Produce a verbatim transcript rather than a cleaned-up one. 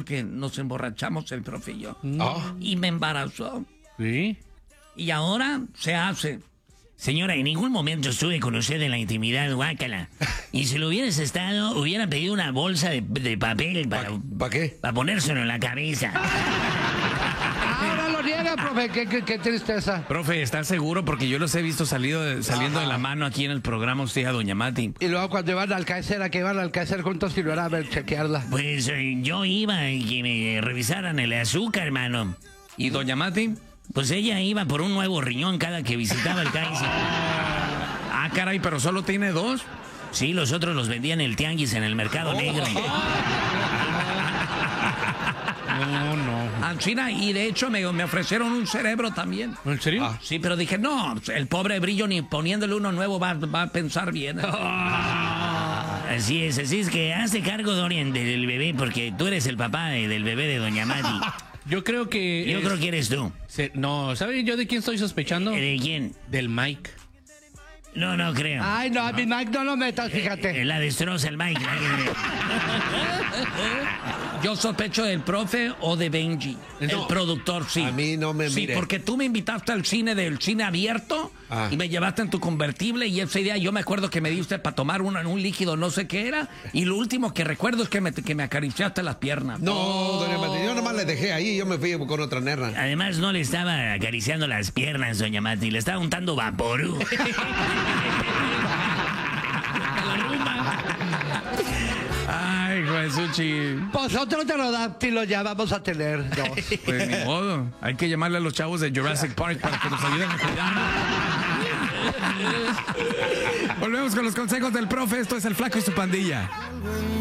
porque nos emborrachamos el profe y yo. Ah. Y me embarazó. ¿Sí? Y ahora se hace. Señora, en ningún momento estuve con usted en la intimidad, guácala. Y si lo hubieras estado, hubiera pedido una bolsa de, de papel para, ¿Para qué? para ponérselo en la cabeza. Ahora lo niega, profe. Qué, qué, qué tristeza. Profe, ¿está seguro? Porque yo los he visto salido, saliendo de la mano aquí en el programa usted a doña Mati. Y luego cuando iban al Alcácer, a que iban al Alcácer juntos y no era a ver, chequearla. Pues eh, yo iba y que me revisaran el azúcar, hermano. ¿Y doña Mati? Pues ella iba por un nuevo riñón cada que visitaba el Kaiser. Ah, caray, pero solo tiene dos. Sí, los otros los vendían en el tianguis en el mercado negro. No, no. Ah, China, y de hecho me, me ofrecieron un cerebro también. ¿En serio? Ah. Sí, pero dije, no, el pobre Brillo ni poniéndole uno nuevo va, va a pensar bien. Así es, así es que hazte cargo, Dorian, del bebé, porque tú eres el papá de- del bebé de doña Mati. Yo creo que... Yo es- creo que eres tú. se- no, ¿sabe yo de quién estoy sospechando? ¿De quién? Del Mike. No, no creo. Ay, no, a mi Mike no lo metas, Eh, fíjate. La destroza el Mike. Yo sospecho del profe o de Benji, el No. productor, sí. A mí no me Sí, mire. porque tú me invitaste al cine del cine abierto Ah. y me llevaste en tu convertible y esa idea yo me acuerdo que me diste para tomar una, un líquido, no sé qué era, y lo último que recuerdo es que me, que me acariciaste las piernas. No, doña Mati, yo nomás le dejé ahí, yo me fui con otra nerra. Además, no le estaba acariciando las piernas, doña Mati, le estaba untando vaporú. Ay, Jesuchi. Pues otro pterodáctilo ya vamos a tener dos. Pues ni modo. Hay que llamarle a los chavos de Jurassic Park para que nos ayuden a cuidar. Volvemos con los consejos del profe. Esto es El Flaco y su pandilla.